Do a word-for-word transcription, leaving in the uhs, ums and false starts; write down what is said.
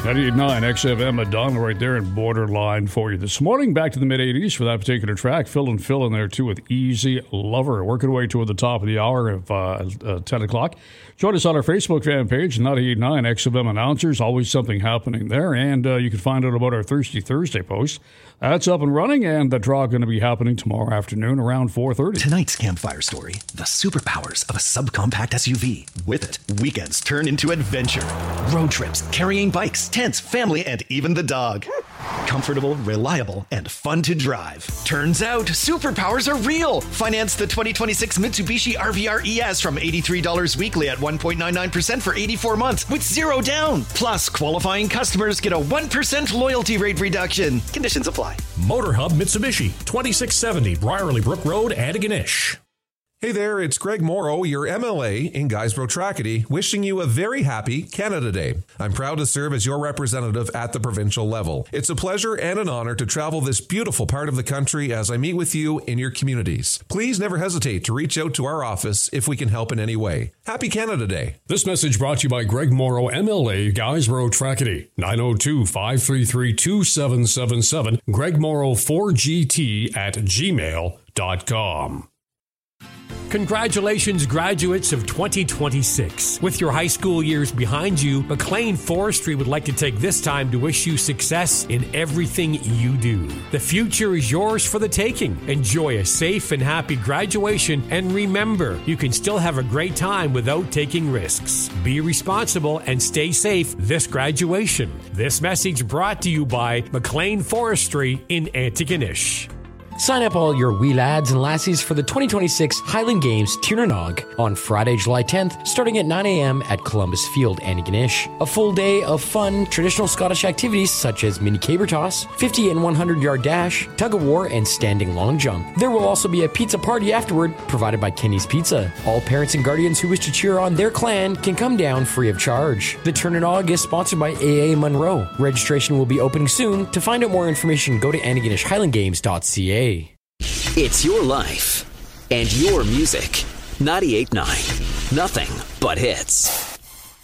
ninety-eight point nine X F M, Madonna right there in Borderline for you this morning. Back to the mid-eighties for that particular track. Phil and Phil in there too with Easy Lover. Working away toward the top of the hour of uh, uh, ten o'clock. Join us on our Facebook fan page, ninety-eight point nine X F M Announcers. Always something happening there. And uh, you can find out about our Thirsty Thursday post. That's up and running, and the draw going to be happening tomorrow afternoon around four thirty. Tonight's campfire story, the superpowers of a subcompact S U V. With it, weekends turn into adventure. Road trips, carrying bikes, tents, family, and even the dog. Comfortable, reliable, and fun to drive. Turns out, superpowers are real. Finance the twenty twenty-six Mitsubishi R V R E S from eighty-three dollars weekly at one point nine nine percent for eighty-four months with zero down. Plus, qualifying customers get a one percent loyalty rate reduction. Conditions apply. Motorhub Mitsubishi, twenty-six seventy Briarley Brook Road, Antigonish. Hey there, it's Greg Morrow, your M L A in Guysborough Tracadie, wishing you a very happy Canada Day. I'm proud to serve as your representative at the provincial level. It's a pleasure and an honor to travel this beautiful part of the country as I meet with you in your communities. Please never hesitate to reach out to our office if we can help in any way. Happy Canada Day. This message brought to you by Greg Morrow, M L A, Guysborough Tracadie, nine oh two, five three three, two seven seven seven, Greg Morrow four G T at gmail dot com. Congratulations, graduates of twenty twenty-six. With your high school years behind you, McLean Forestry would like to take this time to wish you success in everything you do. The future is yours for the taking. Enjoy a safe and happy graduation, and remember, you can still have a great time without taking risks. Be responsible and stay safe this graduation. This message brought to you by McLean Forestry in Antigonish. Sign up all your wee lads and lassies for the twenty twenty-six Highland Games Tiernanog on Friday, July tenth, starting at nine a.m. at Columbus Field, Antigonish. A full day of fun, traditional Scottish activities such as mini caber toss, fifty and one hundred yard dash, tug of war, and standing long jump. There will also be a pizza party afterward, provided by Kenny's Pizza. All parents and guardians who wish to cheer on their clan can come down free of charge. The Tiernanog is sponsored by A A Monroe. Registration will be opening soon. To find out more information, go to antigonish highland games dot c a. It's your life and your music. ninety-eight point nine. Nothing but hits.